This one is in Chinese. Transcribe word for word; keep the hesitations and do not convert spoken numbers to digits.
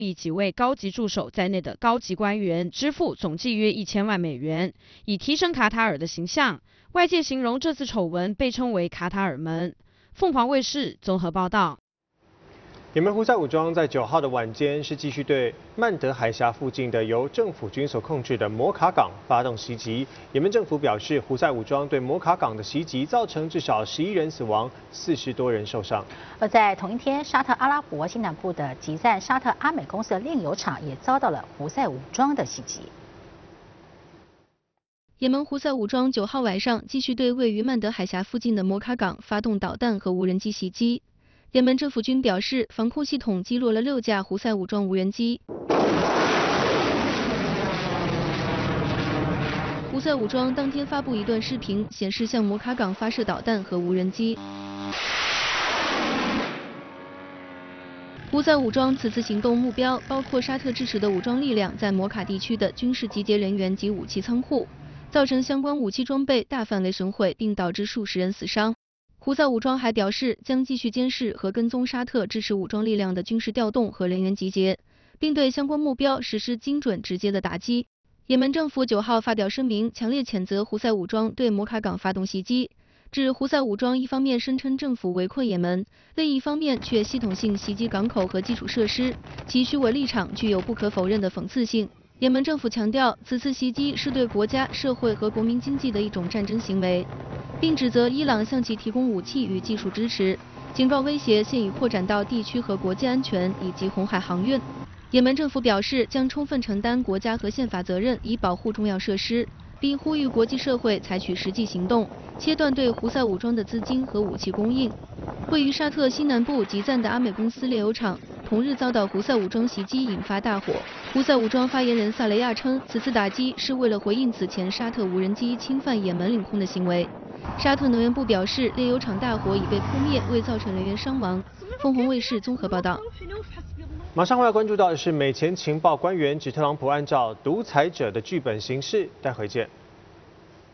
以几位高级助手在内的高级官员支付总计约一千万美元，以提升卡塔尔的形象。外界形容这次丑闻被称为卡塔尔门。凤凰卫视综合报道。 也门胡塞武装在九号的晚间是继续对曼德海峡附近的由政府军所控制的摩卡港发动袭击。也门政府表示，胡塞武装对摩卡港的袭击造成至少十一人死亡，四十多人受伤。 而在同一天，沙特阿拉伯西南部的集赞沙特阿美公司的炼油厂也遭到了胡塞武装的袭击。 也门胡塞武装九号晚上继续对位于曼德海峡附近的摩卡港发动导弹和无人机袭击。 也门政府军表示，防空系统击落了六架胡塞武装无人机。胡塞武装当天发布一段视频，显示向摩卡港发射导弹和无人机。胡塞武装此次行动目标包括沙特支持的武装力量在摩卡地区的军事集结人员及武器仓库，造成相关武器装备大范围损毁，并导致数十人死伤。 胡塞武装还表示，将继续监视和跟踪沙特支持武装力量的军事调动和人员集结，并对相关目标实施精准直接的打击。也门政府九号发表声明，强烈谴责胡塞武装对摩卡港发动袭击，指胡塞武装一方面声称政府围困也门，另一方面却系统性袭击港口和基础设施，其虚伪立场具有不可否认的讽刺性。也门政府强调，此次袭击是对国家、社会和国民经济的一种战争行为。 并指责伊朗向其提供武器与技术支持，警告威胁现已扩展到地区和国际安全以及红海航运。也门政府表示，将充分承担国家和宪法责任，以保护重要设施，并呼吁国际社会采取实际行动，切断对胡塞武装的资金和武器供应。位于沙特西南部集赞的阿美公司炼油厂同日遭到胡塞武装袭击，引发大火。胡塞武装发言人萨雷亚称，此次打击是为了回应此前沙特无人机侵犯也门领空的行为。 沙特能源部表示，炼油厂大火已被扑灭，未造成人员伤亡。凤凰卫视综合报道。 马上我要关注到的是，美前情报官员指特朗普按照独裁者的剧本行事，待会见。